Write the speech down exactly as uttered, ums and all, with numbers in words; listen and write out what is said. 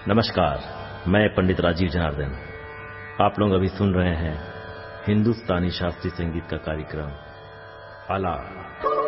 नमस्कार, मैं पंडित राजीव जनार्दन। आप लोग अभी सुन रहे हैं हिंदुस्तानी शास्त्रीय संगीत का कार्यक्रम आलाप।